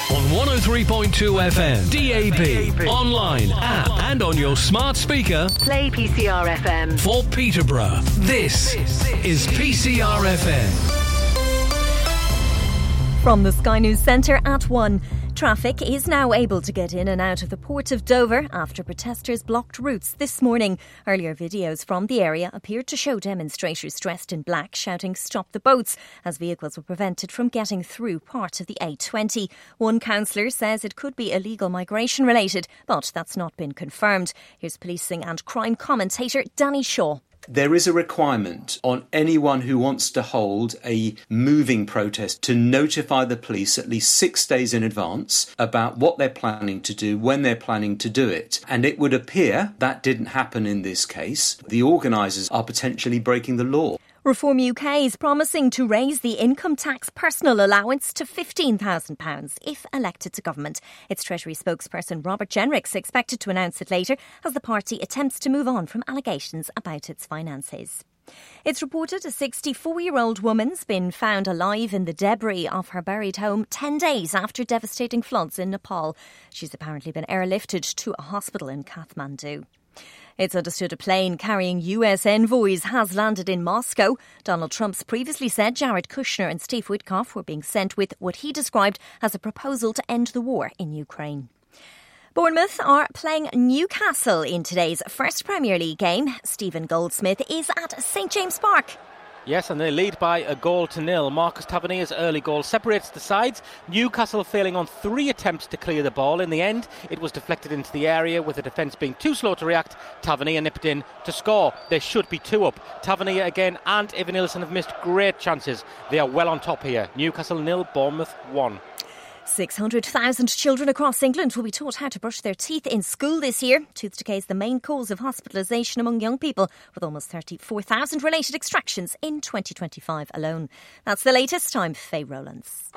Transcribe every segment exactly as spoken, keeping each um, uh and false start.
on one oh three point two F M, D A B, online, app, and on your smart speaker. Play P C R F M. For Peterborough, this is P C R F M. From the Sky News Centre at one. Traffic is now able to get in and out of the Port of Dover after protesters blocked routes this morning. Earlier videos from the area appeared to show demonstrators dressed in black shouting "Stop the boats" as vehicles were prevented from getting through part of the A twenty. One councillor says it could be illegal migration related, but that's not been confirmed. Here's policing and crime commentator Danny Shaw. There is a requirement on anyone who wants to hold a moving protest to notify the police at least six days in advance about what they're planning to do, when they're planning to do it. And it would appear that didn't happen in this case. The organisers are potentially breaking the law. Reform U K is promising to raise the income tax personal allowance to fifteen thousand pounds if elected to government. Its Treasury spokesperson Robert Jenrick's expected to announce it later as the party attempts to move on from allegations about its finances. It's reported a sixty-four-year-old woman's been found alive in the debris of her buried home ten days after devastating floods in Nepal. She's apparently been airlifted to a hospital in Kathmandu. It's understood a plane carrying U S envoys has landed in Moscow. Donald Trump's previously said Jared Kushner and Steve Witkoff were being sent with what he described as a proposal to end the war in Ukraine. Bournemouth are playing Newcastle in today's first Premier League game. Stephen Goldsmith is at St James Park. Yes, and they lead by a goal to nil. Marcus Tavernier's early goal separates the sides. Newcastle failing on three attempts to clear the ball. In the end, it was deflected into the area with the defence being too slow to react. Tavernier nipped in to score. There should be two up. Tavernier again and Evan Nilsson have missed great chances. They are well on top here. Newcastle nil, Bournemouth one. six hundred thousand children across England will be taught how to brush their teeth in school this year. Tooth decay is the main cause of hospitalisation among young people, with almost thirty-four thousand related extractions in twenty twenty-five alone. That's the latest. I'm Faye Rowlands.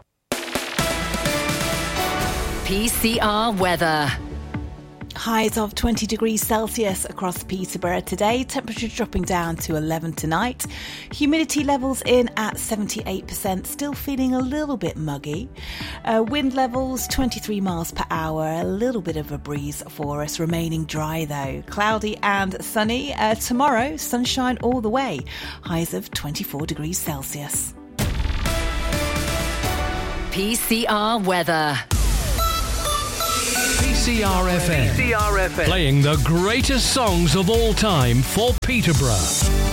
P C R weather. Highs of twenty degrees Celsius across Peterborough today. Temperature dropping down to eleven tonight. Humidity levels in at seventy-eight percent. Still feeling a little bit muggy. Uh, wind levels twenty-three miles per hour. A little bit of a breeze for us. Remaining dry though. Cloudy and sunny. Uh, tomorrow, sunshine all the way. Highs of twenty-four degrees Celsius. P C R weather. P C R F M, playing the greatest songs of all time for Peterborough.